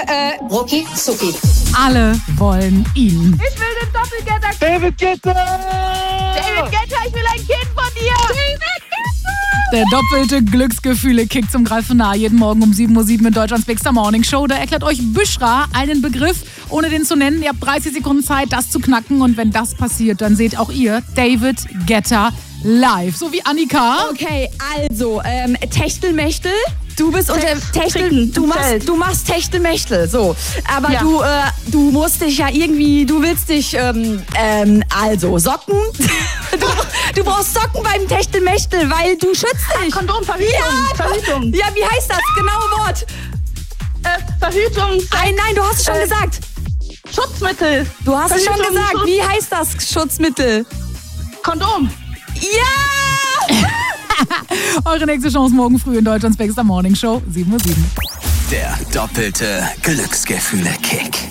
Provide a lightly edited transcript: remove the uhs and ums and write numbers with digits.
Rucki Zucki. Alle wollen ihn. Ich will den Doppelgetter. David Guetta! David Guetta, ich will ein Kind von dir. David Guetta. Der doppelte Glücksgefühle-Kick zum Greifen nah. Jeden Morgen um 7:07 Uhr in Deutschlands Bigster Morning Show. Da erklärt euch Büschra einen Begriff, ohne den zu nennen. Ihr habt 30 Sekunden Zeit, das zu knacken. Und wenn das passiert, dann seht auch ihr David Guetta live. So wie Annika. Okay, also, Techtelmechtel. Du bist unter Techtel, du machst Techtelmechtel, so. Aber Ja. du musst dich ja irgendwie, du willst dich, also Socken. Du brauchst Socken beim Techtelmechtel, weil du schützt dich. Kondom, Verhütung. Ja, wie heißt das? Genaue Wort. Verhütung. Nein, du hast es schon gesagt. Schutzmittel. Du hast es schon Verhütung, gesagt. Schutz- Wie heißt das Schutzmittel? Kondom. Ja! Eure nächste Chance morgen früh in Deutschlands Bigster Morning Show, 7:07 Uhr. Der doppelte Glücksgefühle-Kick.